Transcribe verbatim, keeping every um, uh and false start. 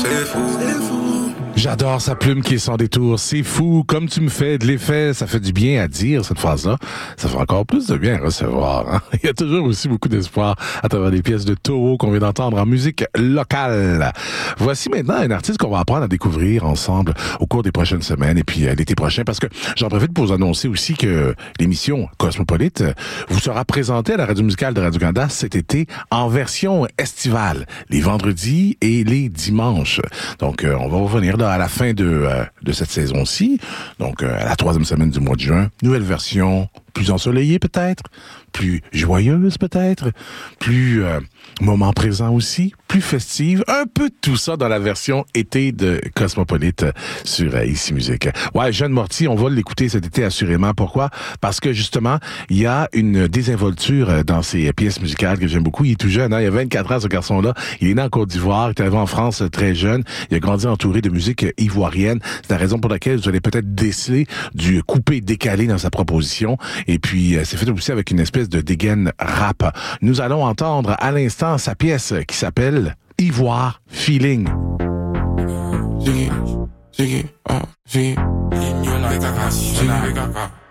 C'est fou, c'est fou. J'adore sa plume qui est sans détour. C'est fou, comme tu me fais de l'effet. Ça fait du bien à dire, cette phrase-là. Ça fait encore plus de bien à recevoir. Hein? Il y a toujours aussi beaucoup d'espoir à travers les pièces de Taureau qu'on vient d'entendre en musique locale. Voici maintenant un artiste qu'on va apprendre à découvrir ensemble au cours des prochaines semaines et puis euh, l'été prochain, parce que j'en profite pour vous annoncer aussi que l'émission Cosmopolite vous sera présentée à la radio musicale de Radio-Canada cet été en version estivale, les vendredis et les dimanches. Donc, euh, on va revenir là à la fin de, euh, de cette saison-ci, donc euh, à la troisième semaine du mois de juin. Nouvelle version, plus ensoleillée peut-être, plus joyeuse peut-être, plus euh, moment présent aussi, plus festive, un peu de tout ça dans la version été de Cosmopolite sur euh, Ici Musique. Ouais, Jeanne Morty, on va l'écouter cet été assurément. Pourquoi? Parce que justement, il y a une désinvolture dans ses pièces musicales que j'aime beaucoup. Il est tout jeune, hein? Il a vingt-quatre ans ce garçon-là. Il est né en Côte d'Ivoire, il est arrivé en France très jeune. Il a grandi entouré de musique ivoirienne. C'est la raison pour laquelle vous allez peut-être déceler du coupé-décalé dans sa proposition. Et puis, c'est fait aussi avec une espèce de dégaine rap. Nous allons entendre à l'instant sa pièce qui s'appelle Ivoire Feeling. Ziggy, Ziggy, ah, Ziggy. Ziggy,